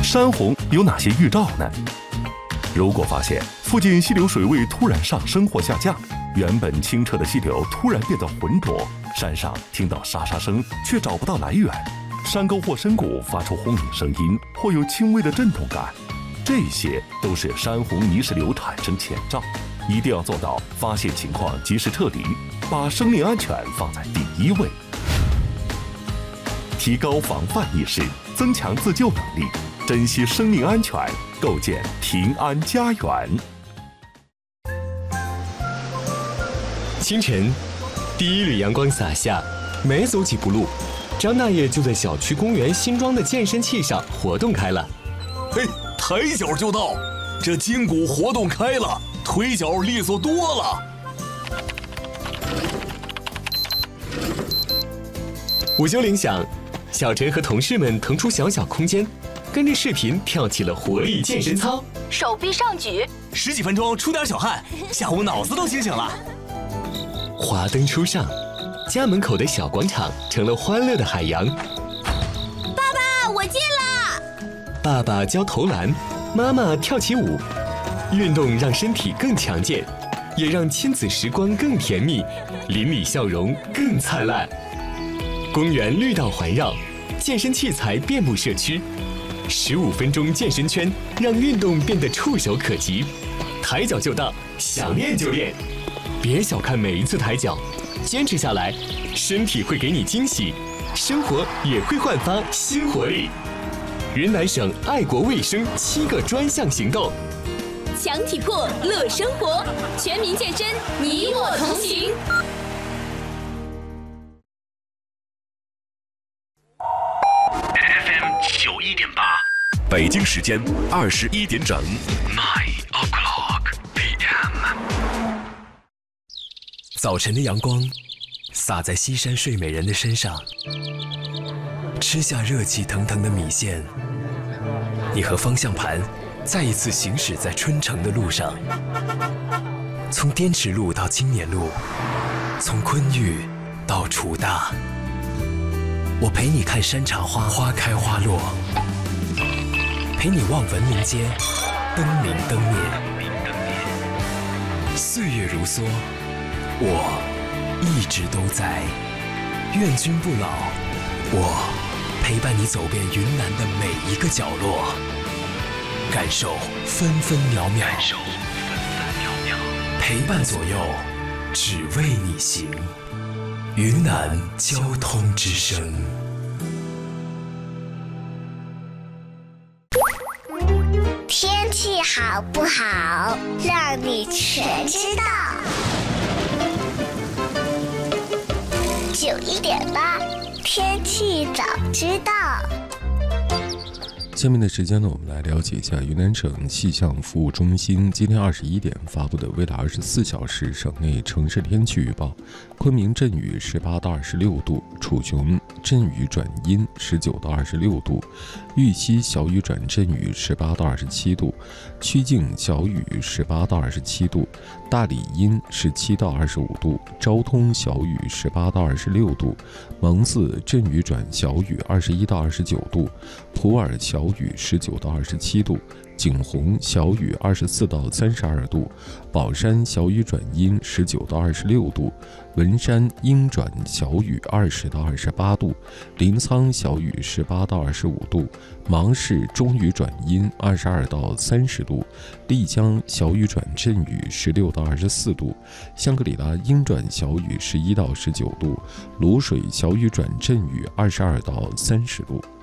山洪有哪些预兆呢？如果发现附近溪流水位突然上升或下降，原本清澈的溪流突然变得浑浊，山上听到沙沙声却找不到来源，山沟或深谷发出轰鸣声音或有轻微的震动感，这些都是山洪泥石流产生前兆，一定要做到发现情况及时撤离，把生命安全放在第一位。提高防范意识，增强自救能力，珍惜生命安全，构建平安家园。 清晨，第一缕阳光洒下，没走几步路，张大爷就在小区公园新装的健身器上活动开了。 嘿，抬脚就到，这筋骨活动开了，腿脚利索多了。 午休铃响，小陈和同事们腾出小小空间，跟着视频跳起了活力健身操， 手臂上举 ，10几分钟出点小汗，下午脑子都清醒了。 华灯初上，家门口的小广场成了欢乐的海洋。 爸爸，我进了。 爸爸教投篮，妈妈跳起舞，运动让身体更强健，也让亲子时光更甜蜜，邻里笑容更灿烂。公园绿道环绕，健身器材遍布社区，15分钟健身圈让运动变得触手可及，抬脚就到，想练就练。别小看每一次抬脚，坚持下来，身体会给你惊喜，生活也会焕发新活力。云南省爱国卫生7个专项行动， 强体魄乐生活，全民健身，你我同行。 FM 91.8，北京时间21点整 ，9 o'clock p.m。 早晨的阳光洒在西山睡美人的身上，吃下热气腾腾的米线，你和方向盘再一次行驶在春城的路上，从滇池路到青年路，从昆玉到楚大，我陪你看山茶花花开花落，陪你望文明街灯明灯灭。岁月如梭，我一直都在，愿君不老。我陪伴你走遍云南的每一个角落，感受分分秒秒，陪伴左右，只为你行。云南交通之声。 天气好不好，让你全知道。91.8，天气早知道。 下面的时间呢，我们来了解一下云南省气象服务中心今天21点发布的未来24小时省内城市天气预报。昆明阵雨18到26度，楚雄阵雨转阴19到26度，玉溪小雨转阵雨18到27度，曲靖小雨18到27度，大理阴17到25度，昭通小雨18到26度，蒙自阵雨转小雨21到29度，普洱小雨19到27度，景洪小雨24到32度，宝山小雨转阴19到26度，文山阴转小雨20到28度，临沧小雨18到25度，芒市中雨转阴22到30度，丽江小雨转阵雨16到24度，香格里拉阴转小雨11到19度，卤水小雨转阵雨22到30度。